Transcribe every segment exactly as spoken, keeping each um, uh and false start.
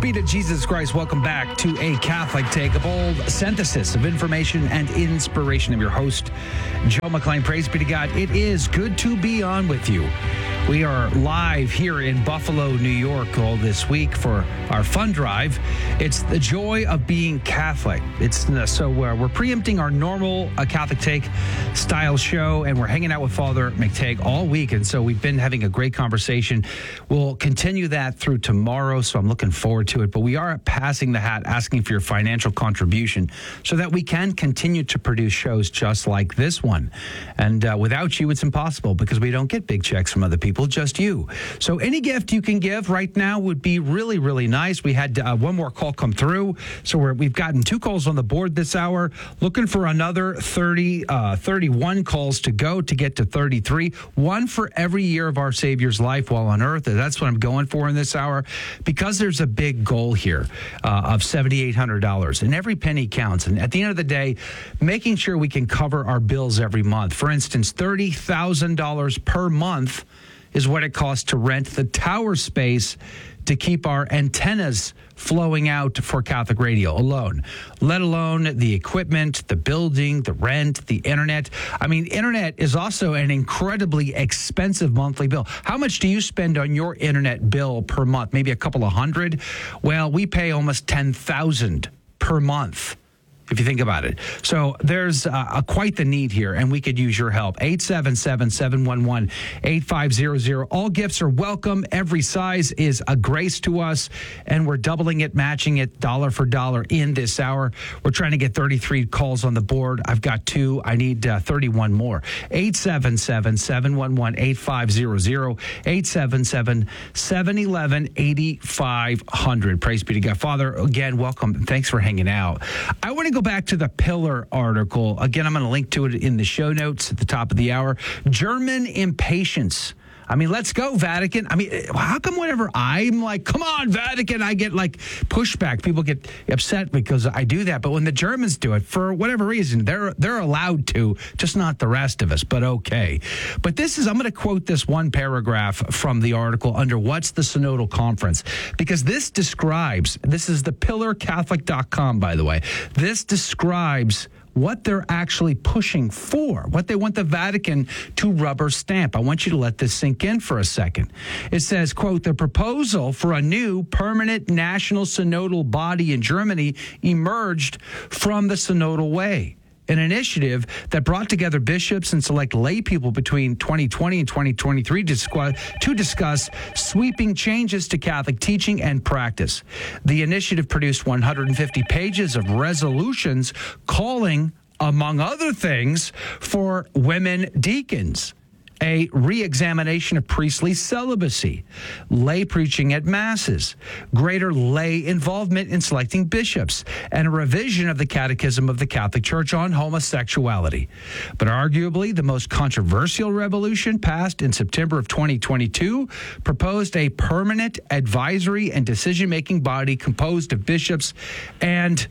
be to Jesus Christ. Welcome back to A Catholic Take, a bold synthesis of information and inspiration. I'm your host, Joe McClain. Praise be to God. It is good to be on with you. We are live here in Buffalo, New York, all this week for our fun drive. It's the joy of being Catholic. It's uh, so uh, we're preempting our normal uh, Catholic Take style show, and we're hanging out with Father McTague all week. And so we've been having a great conversation. We'll continue that through tomorrow, so I'm looking forward to it. But we are passing the hat, asking for your financial contribution so that we can continue to produce shows just like this one. And uh, without you, it's impossible because we don't get big checks from other people. Just you. So any gift you can give right now would be really, really nice. We had uh, one more call come through. So we're, we've gotten two calls on the board this hour, looking for another thirty, uh, thirty-one calls to go to get to thirty-three. One for every year of our Savior's life while on earth. That's what I'm going for in this hour because there's a big goal here uh, of seven thousand eight hundred dollars, and every penny counts. And at the end of the day, making sure we can cover our bills every month. For instance, thirty thousand dollars per month is what it costs to rent the tower space to keep our antennas flowing out for Catholic radio alone, let alone the equipment, the building, the rent, the internet. I mean, internet is also an incredibly expensive monthly bill. How much do you spend on your internet bill per month? Maybe a couple of hundred? Well, we pay almost ten thousand per month, if you think about it. So there's uh, a, quite the need here, and we could use your help. eight seven seven, seven one one, eight five zero zero. All gifts are welcome. Every size is a grace to us, and we're doubling it, matching it dollar for dollar in this hour. We're trying to get thirty-three calls on the board. I've got two. I need uh, thirty-one more. eight seven seven, seven one one, eight five zero zero. eight seven seven, seven one one, eight five zero zero. Praise be to God. Father, again, welcome. Thanks for hanging out. I want to go back to the Pillar article. Again, I'm going to link to it in the show notes at the top of the hour. German impatience. I mean, let's go, Vatican. I mean, how come whenever I'm like, come on, Vatican, I get like pushback. People get upset because I do that. But when the Germans do it, for whatever reason, they're they're allowed to, just not the rest of us, but okay. But this is, I'm going to quote this one paragraph from the article under What's the Synodal Conference? Because this describes, this is the pillar catholic dot com, by the way. This describes what they're actually pushing for, what they want the Vatican to rubber stamp. I want you to let this sink in for a second. It says, quote, the proposal for a new permanent national synodal body in Germany emerged from the Synodal Way, an initiative that brought together bishops and select lay people between twenty twenty and twenty twenty-three to discuss, to discuss sweeping changes to Catholic teaching and practice. The initiative produced one hundred fifty pages of resolutions calling, among other things, for women deacons, a re-examination of priestly celibacy, lay preaching at masses, greater lay involvement in selecting bishops, and a revision of the Catechism of the Catholic Church on homosexuality. But arguably, the most controversial revolution passed in September of twenty twenty-two proposed a permanent advisory and decision-making body composed of bishops and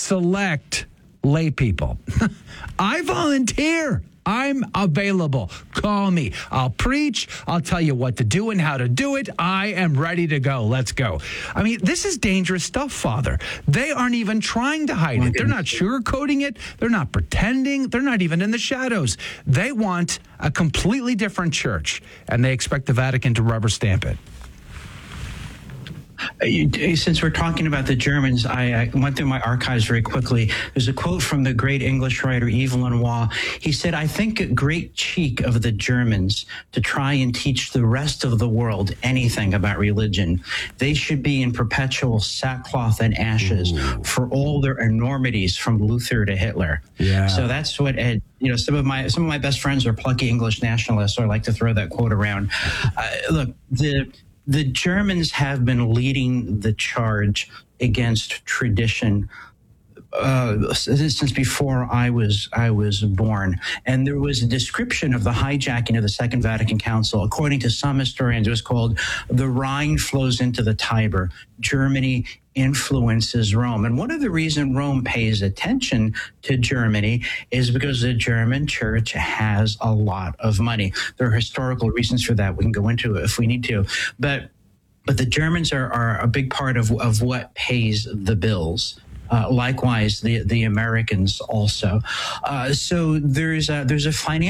select lay people. I volunteer. I'm available. Call me. I'll preach. I'll tell you what to do and how to do it. I am ready to go. Let's go. I mean, this is dangerous stuff, Father. They aren't even trying to hide it. They're not sugarcoating it. They're not pretending. They're not even in the shadows. They want a completely different church, and they expect the Vatican to rubber stamp it. Since we're talking about the Germans, I, I went through my archives very quickly. There's a quote from the great English writer Yves Lenoir. He said, I think a great cheek of the Germans to try and teach the rest of the world anything about religion. They should be in perpetual sackcloth and ashes Ooh. For all their enormities from Luther to Hitler. Yeah. So that's what, Ed, you know, some of my some of my best friends are plucky English nationalists, so I like to throw that quote around. Uh, look, the... The Germans have been leading the charge against tradition uh, since before I was I was born. And there was a description of the hijacking of the Second Vatican Council. According to some historians, it was called "The Rhine Flows into the Tiber. Germany influences Rome." And one of the reasons Rome pays attention to Germany is because the German church has a lot of money. There are historical reasons for that. We can go into it if we need to. But but the Germans are, are a big part of, of what pays the bills. Uh, likewise, the the Americans also. Uh, so there's a, there's a financial